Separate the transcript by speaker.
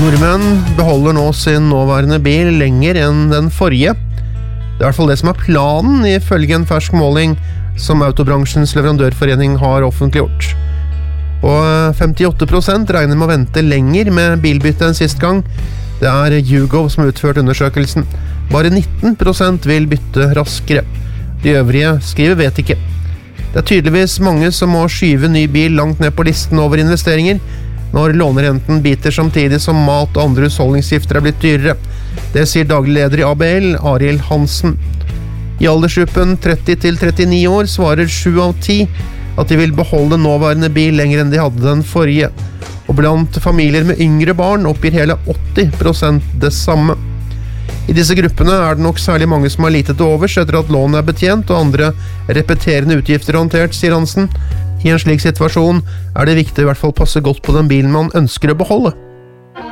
Speaker 1: Nordmenn beholder nå sin nåværende bil lenger enn den forrige. Det er I hvert fall det som er planen ifølge en fersk måling som Autobransjens leverandørforening har offentliggjort. Og 58% regner med å vente lenger med bilbytte enn sist gang. Det er YouGov som har utført undersøkelsen. Bare 19% vil bytte raskere. De øvrige skriver vet ikke. Det er tydeligvis mange som må skyve ny bil langt ned på listen over investeringer, når lånerenten biter samtidig som mat og andre husholdningsgifter er blitt dyrere. Det sier daglig leder I ABL, Arild Hansen. I aldersgruppen 30 til 39 år svarer 7 av 10 at de vil beholde nåværende bil lenger enn de hadde den forrige. Og blant familier med yngre barn oppgir hele 80% det samme. I disse gruppene er det nok særlig mange som har lite til overs etter at lånet er betjent og andre repeterende utgifter håndtert, sier Hansen. I en slik situasjon er det viktig å I hvert fall passe godt på den bilen man ønsker å beholde.